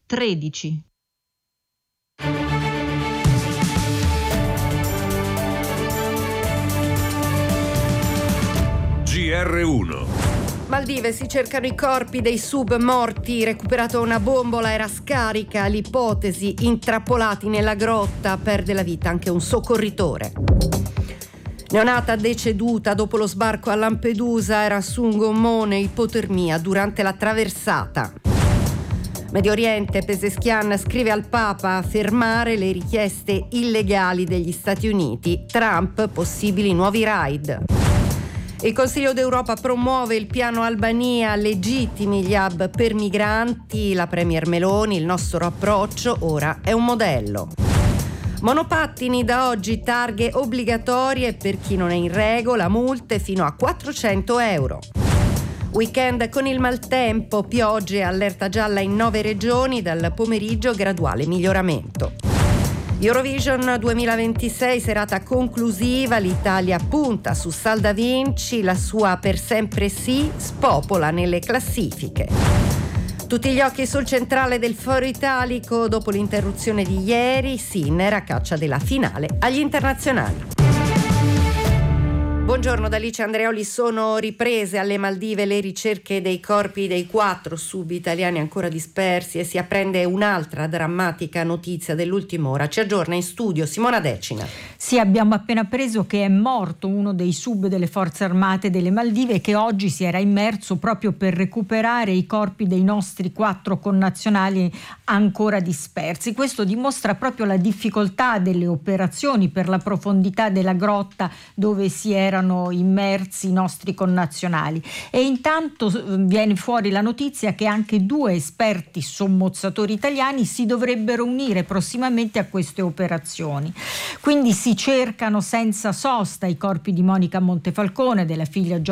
13. GR1. Maldive, si cercano i corpi dei sub morti, recuperata una bombola era scarica, l'ipotesi intrappolati nella grotta, perde la vita anche un soccorritore. Neonata deceduta dopo lo sbarco a Lampedusa, era su un gommone, ipotermia durante la traversata. Medio Oriente, Pezeshkian scrive al Papa a fermare le richieste illegali degli Stati Uniti, Trump possibili nuovi raid. Il Consiglio d'Europa promuove il piano Albania, legittimi gli hub per migranti, la Premier Meloni, il nostro approccio ora è un modello. Monopattini, da oggi targhe obbligatorie per chi non è in regola, multe fino a 400 euro. Weekend con il maltempo, piogge e allerta gialla in 9 regioni, dal pomeriggio graduale miglioramento. Eurovision 2026, serata conclusiva, l'Italia punta su Salda Vinci, la sua Per sempre sì spopola nelle classifiche. Tutti gli occhi sul centrale del Foro Italico dopo l'interruzione di ieri, Sinner a caccia della finale agli internazionali. Buongiorno da Alice Andreoli, sono riprese alle Maldive le ricerche dei corpi dei 4 sub-italiani ancora dispersi e si apprende un'altra drammatica notizia dell'ultima ora. Ci aggiorna in studio Simona Decina. Sì, abbiamo appena appreso che è morto uno dei sub delle forze armate delle Maldive che oggi si era immerso proprio per recuperare i corpi dei nostri 4 connazionali ancora dispersi. Questo dimostra proprio la difficoltà delle operazioni per la profondità della grotta dove si erano immersi i nostri connazionali, e intanto viene fuori la notizia che anche 2 esperti sommozzatori italiani si dovrebbero unire prossimamente a queste operazioni. Quindi si cercano senza sosta i corpi di Monica Montefalcone, della figlia